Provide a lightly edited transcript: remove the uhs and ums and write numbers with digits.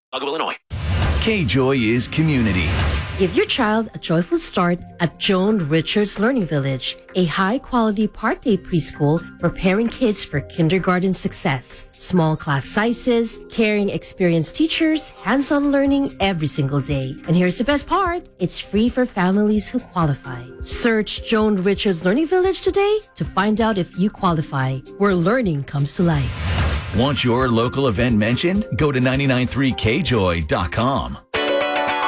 Illinois. K-Joy is community. Give your child a joyful start at Joan Richards Learning Village, a high-quality part-day preschool preparing kids for kindergarten success. Small class sizes, caring, experienced teachers, hands-on learning every single day. And here's the best part. It's free for families who qualify. Search Joan Richards Learning Village today to find out if you qualify, where learning comes to life. Want your local event mentioned? Go to 993kjoy.com.